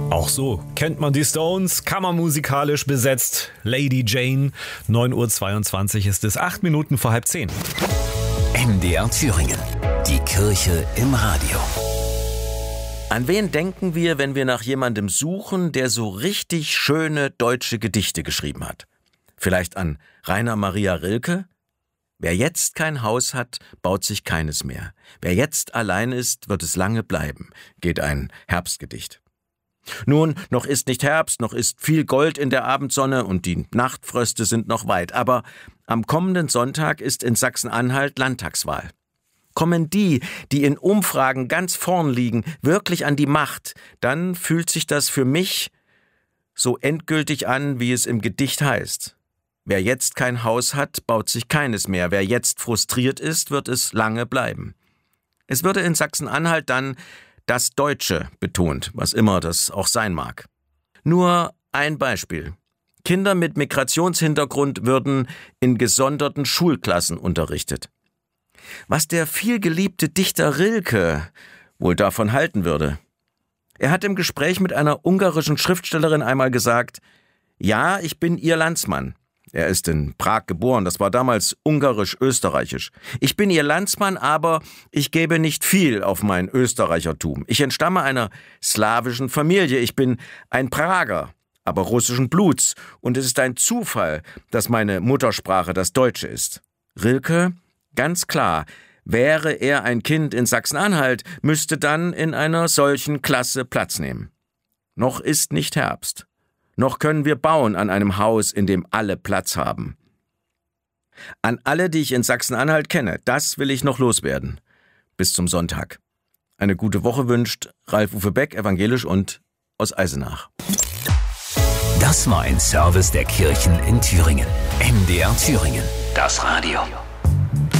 Auch so kennt man die Stones, kammermusikalisch besetzt. Lady Jane, 9:22 Uhr ist es, 8 Minuten vor 9:30. MDR Thüringen, die Kirche im Radio. An wen denken wir, wenn wir nach jemandem suchen, der so richtig schöne deutsche Gedichte geschrieben hat? Vielleicht an Rainer Maria Rilke? Wer jetzt kein Haus hat, baut sich keines mehr. Wer jetzt allein ist, wird es lange bleiben, geht ein Herbstgedicht. Nun, noch ist nicht Herbst, noch ist viel Gold in der Abendsonne und die Nachtfröste sind noch weit, aber am kommenden Sonntag ist in Sachsen-Anhalt Landtagswahl. Kommen die in Umfragen ganz vorn liegen, wirklich an die Macht, dann fühlt sich das für mich so endgültig an, wie es im Gedicht heißt. Wer jetzt kein Haus hat, baut sich keines mehr. Wer jetzt frustriert ist, wird es lange bleiben. Es würde in Sachsen-Anhalt dann das Deutsche betont, was immer das auch sein mag. Nur ein Beispiel. Kinder mit Migrationshintergrund würden in gesonderten Schulklassen unterrichtet. Was der vielgeliebte Dichter Rilke wohl davon halten würde? Er hat im Gespräch mit einer ungarischen Schriftstellerin einmal gesagt: Ja, ich bin ihr Landsmann. Er ist in Prag geboren, das war damals ungarisch-österreichisch. Ich bin ihr Landsmann, aber ich gebe nicht viel auf mein Österreichertum. Ich entstamme einer slawischen Familie, ich bin ein Prager, aber russischen Bluts, und es ist ein Zufall, dass meine Muttersprache das Deutsche ist. Rilke, ganz klar, wäre er ein Kind in Sachsen-Anhalt, müsste dann in einer solchen Klasse Platz nehmen. Noch ist nicht Herbst. Noch können wir bauen an einem Haus, in dem alle Platz haben. An alle, die ich in Sachsen-Anhalt kenne, das will ich noch loswerden. Bis zum Sonntag. Eine gute Woche wünscht Ralf-Uwe Beck, evangelisch und aus Eisenach. Das war ein Service der Kirchen in Thüringen. MDR Thüringen, das Radio.